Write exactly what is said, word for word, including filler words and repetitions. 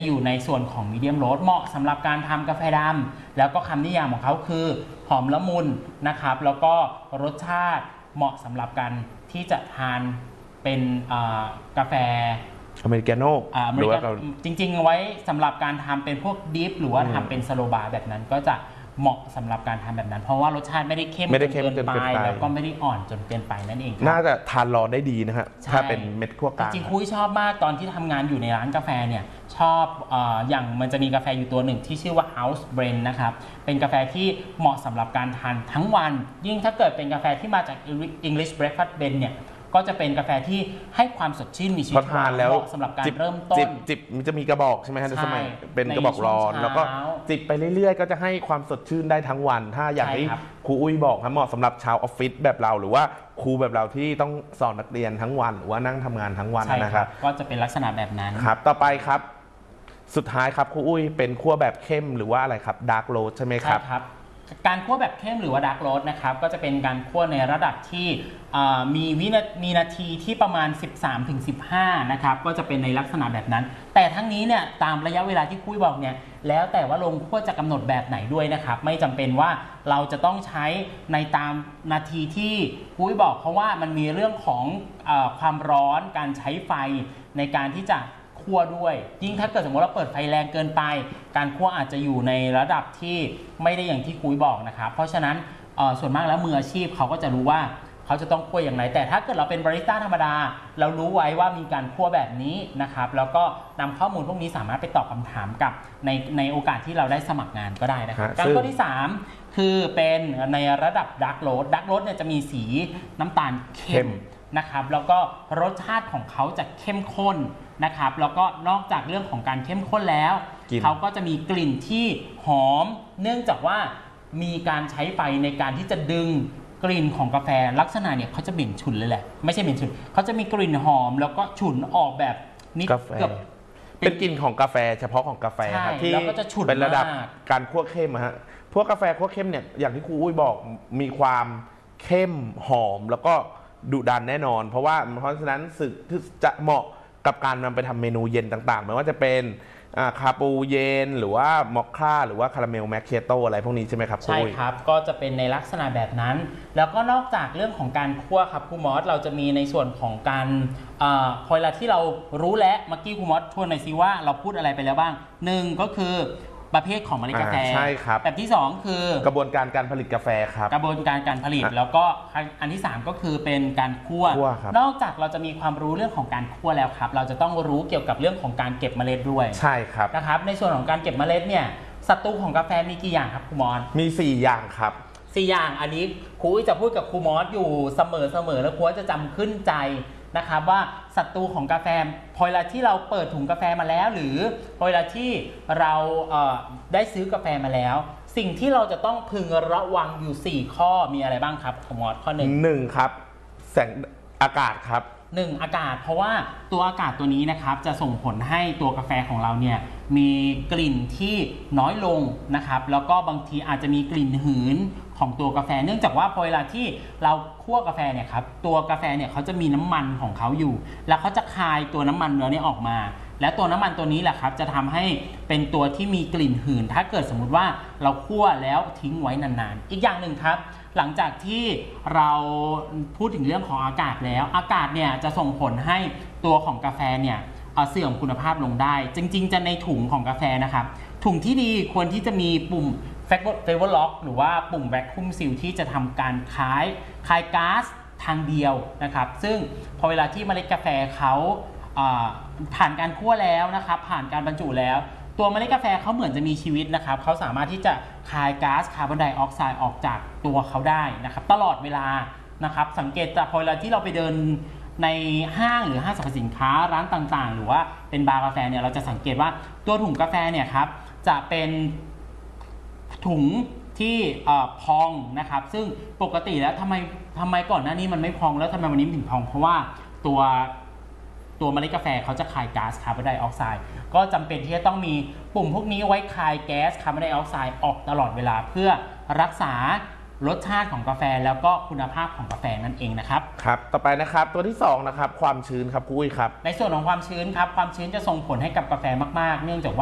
อยู่ในส่วนของมีเดียมโรสเหมาะสำหรับการทำกาแฟดำแล้วก็คำนิยามของเขาคือหอมละมุนนะครับแล้วก็รสชาติเหมาะสำหรับการที่จะทานเป็นกาแฟอเมริกาโน่หรือว่าจริงๆไว้สำหรับการทำเป็นพวกดิฟหรือว่าทำเป็นสโลบาร์แบบนั้นก็จะเหมาะสำหรับการทำแบบนั้นเพราะว่ารสชาติไม่ได้เข้มจนเกินไปแล้วก็ไม่ได้อ่อนจนเกินไปนั่นเองน่าจะทานร้อนได้ดีนะฮะถ้าเป็นเม็ดคั่วกลางจริงๆคุยชอบมากตอนที่ทำงานอยู่ในร้านกาแฟเนี่ยชอบออย่างมันจะมีกาแฟอยู่ตัวหนึ่งที่ชื่อว่า House Blend นะครับเป็นกาแฟที่เหมาะสำหรับการทานทั้งวันยิ่งถ้าเกิดเป็นกาแฟที่มาจาก English Breakfast Blend เนี่ยก็จะเป็นกาแฟที่ให้ความสดชื่นมีชีวิตทานแล้วสำหรับการเริ่มต้นจิบมันจะมีกระบอกใช่ไหมฮะในสมัยเป็นกระบอกร้อนแล้วก็จิบไปเรื่อยๆก็จะให้ความสดชื่นได้ทั้งวันถ้าอย่างที่ครูอุ้ยบอกครับเหมาะสำหรับชาวออฟฟิศแบบเราหรือว่าครูแบบเราที่ต้องสอนนักเรียนทั้งวันหรือว่านั่งทำงานทั้งวันนะครับก็จะเป็นลักษณะแบบนั้นครับต่อไปครับสุดท้ายครับครูอุ้ยเป็นคั่วแบบเข้มหรือว่าอะไรครับดาร์กโรสใช่ไหมครับการคั่วแบบเข้มหรือว่าดาร์กโรสนะครับก็จะเป็นการคั่วในระดับที่มีวินาทีนาทีที่ประมาณ สิบสามถึงสิบห้า นะครับก็จะเป็นในลักษณะแบบนั้นแต่ทั้งนี้เนี่ยตามระยะเวลาที่คุยบอกเนี่ยแล้วแต่ว่าโรงคั่วจะกำหนดแบบไหนด้วยนะครับไม่จำเป็นว่าเราจะต้องใช้ในตามนาทีที่คุยบอกเพราะว่ามันมีเรื่องของเอ่อความร้อนการใช้ไฟในการที่จะคั่วด้วยยิ่งถ้าเกิดสมมติเราเปิดไฟแรงเกินไปการคั่วอาจจะอยู่ในระดับที่ไม่ได้อย่างที่คุยบอกนะครับเพราะฉะนั้นส่วนมากแล้วมืออาชีพเขาก็จะรู้ว่าเขาจะต้องคั่วอย่างไรแต่ถ้าเกิดเราเป็นบาริสต้าธรรมดาเรารู้ไว้ว่ามีการคั่วแบบนี้นะครับแล้วก็นำข้อมูลพวกนี้สามารถไปตอบคำถามกับในในโอกาสที่เราได้สมัครงานก็ได้นะครับการคั่วที่สามคือเป็นในระดับดาร์กโรสดาร์กโรสเนี่ยจะมีสีน้ำตาลเข้มนะครับแล้วก็รสชาติของเขาจะเข้มข้นนะครับแล้วก็นอกจากเรื่องของการเข้มข้นแล้วเขาก็จะมีกลิ่นที่หอมเนื่องจากว่ามีการใช้ไฟในการที่จะดึงกลิ่นของกาแฟลักษณะเนี่ยเขาจะเหม็นฉุนเลยแหละไม่ใช่เหม็นฉุนเขาจะมีกลิ่นหอมแล้วก็ฉุนออกแบบนิดเกือบเป็นกลิ่นของกาแฟเฉพาะของกาแฟครับที่เป็นระดับการคั่วเข้มฮะพวกกาแฟคั่วเข้มเนี่ยอย่างที่ครูอุ้ยบอกมีความเข้มหอมแล้วก็ดุดันแน่นอนเพราะว่าเพราะฉะนั้นสึกจะเหมาะกับการนำไปทำเมนูเย็นต่างๆไม่ว่าจะเป็นคาปูเย็นหรือว่ามอคค่าหรือว่าคาราเมลแมคเคียโตอะไรพวกนี้ใช่ไหมครับใช่ครับก็จะเป็นในลักษณะแบบนั้นแล้วก็นอกจากเรื่องของการคั่วครับครูมอสเราจะมีในส่วนของการพอเวลาที่เรารู้แล้วเมื่อกี้ครูมอสทวนหน่อยสิว่าเราพูดอะไรไปแล้วบ้างหนึ่งก็คือประเภทของเมล็ดกาแฟใช่ครับแบบที่สองคือกระบวนการการผลิตกาแฟครับกระบวนการการผลิตแล้วก็อันที่สามก็คือเป็นการคั่วนอกจากเราจะมีความรู้เรื่องของการคั่วแล้วครับเราจะต้องรู้เกี่ยวกับเรื่องของการเก็บเมล็ดด้วยใช่ครับนะครับในส่วนของการเก็บเมล็ดเนี่ยศัตรูของกาแฟมีกี่อย่างครับครูมอสมีสี่อย่างครับสี่อย่างอันนี้ครูจะพูดกับครูมอสอยู่เสมอเสมอแล้วครูจะจำขึ้นใจนะครับว่าศัตรูของกาแฟพอเวลาที่เราเปิดถุงกาแฟมาแล้วหรือพอเวลาที่เราเอ่อได้ซื้อกาแฟมาแล้วสิ่งที่เราจะต้องพึงระวังอยู่สี่ข้อมีอะไรบ้างครับของมอสข้อหนึ่งหนึ่งครับแสงอากาศครับหนึ่งอากาศเพราะว่าตัวอากาศตัวนี้นะครับจะส่งผลให้ตัวกาแฟของเราเนี่ยมีกลิ่นที่น้อยลงนะครับแล้วก็บางทีอาจจะมีกลิ่นหืนของตัวกาแฟเนื่องจากว่าพอเวลาที่เราคั่วกาแฟเนี่ยครับตัวกาแฟเนี่ยเขาจะมีน้ำมันของเขาอยู่แล้วเขาจะคายตัวน้ำมันเนื้อนี้ออกมาและตัวน้ำมันตัวนี้แหละครับจะทำให้เป็นตัวที่มีกลิ่นหืนถ้าเกิดสมมุติว่าเราคั่วแล้วทิ้งไว้นานๆอีกอย่างหนึ่งครับหลังจากที่เราพูดถึงเรื่องของอากาศแล้วอากาศเนี่ยจะส่งผลให้ตัวของกาแฟเนี่ยเสื่อมคุณภาพลงได้จริงๆจะในถุงของกาแฟนะครับถุงที่ดีควรที่จะมีปุ่มเฟเวอร์ล็อกหรือว่าปุ่มแวคคุมซีลที่จะทำการคายคายก๊าซทางเดียวนะครับซึ่งพอเวลาที่เมล็ดกาแฟเขาผ่านการคั่วแล้วนะครับผ่านการบรรจุแล้วตัวเมล็ดกาแฟเขาเหมือนจะมีชีวิตนะครับเขาสามารถที่จะคายก๊าซคาร์บอนไดออกไซด์ออกจากตัวเขาได้นะครับตลอดเวลานะครับสังเกตจากพอเวลาที่เราไปเดินในห้างหรือห้างสรรพสินค้าร้านต่างๆหรือว่าเป็นบาร์กาแฟเนี่ยเราจะสังเกตว่าตัวถุงกาแฟเนี่ยครับจะเป็นถุงที่พองนะครับซึ่งปกติแล้วทำไมทำไมก่อนหน้านี้มันไม่พองแล้วทำไมวันนี้ถึงพองเพราะว่าตัวตัวเมล็ดกาแฟเขาจะคายก๊าซคาร์บอนไดออกไซด์ก็จำเป็นที่จะต้องมีปุ่มพวกนี้ไว้คายแก๊สคาร์บอนไดออกไซด์ออกตลอดเวลาเพื่อรักษารสชาติของกาแฟแล้วก็คุณภาพของกาแฟนั่นเองนะครับครับต่อไปนะครับตัวที่สองนะครับความชื้นครับครูอุ้ยครับในส่วนของความชื้นครับความชื้นจะส่งผลให้กับกาแฟมากๆเนื่องจากว่า